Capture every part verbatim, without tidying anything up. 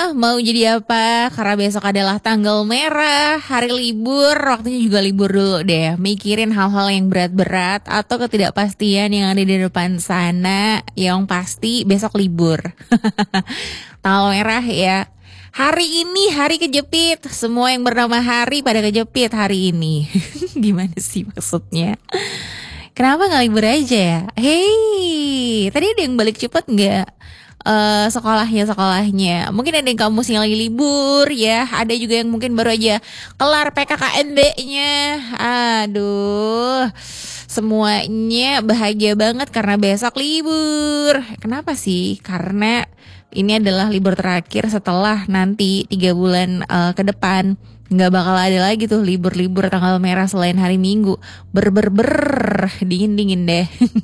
mau jadi apa? Karena besok adalah tanggal merah, hari libur, waktunya juga libur dulu deh. Mikirin hal-hal yang berat-berat atau ketidakpastian yang ada di depan sana. Yang pasti besok libur. Tanggal merah ya. Hari ini hari kejepit. Semua yang bernama hari pada kejepit hari ini. Gimana sih maksudnya? Kenapa gak libur aja ya? Hei, tadi ada yang balik cepet gak? Uh, sekolahnya sekolahnya mungkin ada yang kampus yang lagi libur ya, ada juga yang mungkin baru aja kelar P K K M B-nya. Aduh, semuanya bahagia banget karena besok libur. Kenapa sih? Karena ini adalah libur terakhir setelah nanti tiga bulan uh, ke depan nggak bakal ada lagi tuh libur-libur tanggal merah selain hari Minggu. Ber ber ber dingin dingin deh.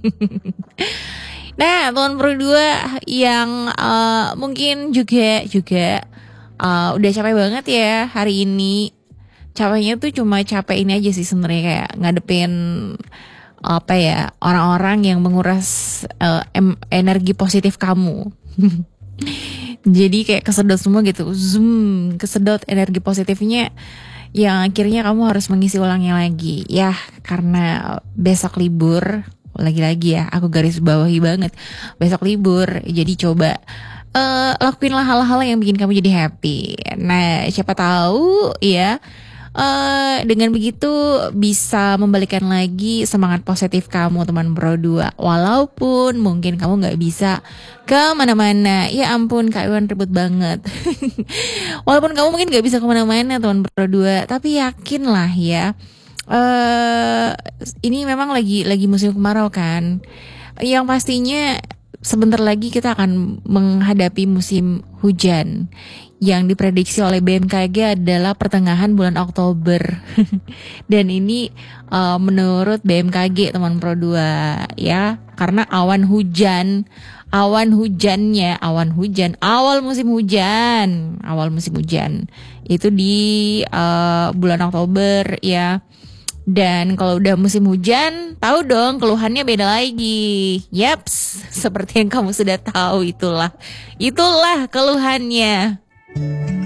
Nah, teman berdua yang uh, mungkin juga juga uh, udah capek banget ya hari ini. Capeknya tuh cuma capek ini aja sih sebenarnya, kayak ngadepin apa ya, orang-orang yang menguras uh, em- energi positif kamu. Jadi kayak kesedot semua gitu, zoom, kesedot energi positifnya yang akhirnya kamu harus mengisi ulangnya lagi. Ya, karena besok libur. Lagi-lagi ya, aku garis bawahi banget, besok libur, jadi coba uh, lakuinlah hal-hal yang bikin kamu jadi happy. Nah, siapa tahu ya, uh, dengan begitu bisa membalikan lagi semangat positif kamu teman bro dua. Walaupun mungkin kamu gak bisa kemana-mana. Ya ampun, Kak Iwan ribut banget. Walaupun kamu mungkin gak bisa kemana-mana teman bro dua, tapi yakinlah ya, Uh, ini memang lagi lagi musim kemarau kan. Yang pastinya sebentar lagi kita akan menghadapi musim hujan yang diprediksi oleh B M K G adalah pertengahan bulan Oktober. Dan ini uh, menurut B M K G teman Pro dua ya, karena awan hujan awan hujannya awan hujan awal musim hujan awal musim hujan itu di uh, bulan Oktober ya. Dan kalau udah musim hujan, tahu dong keluhannya beda lagi. Yaps, seperti yang kamu sudah tahu, itulah. Itulah keluhannya.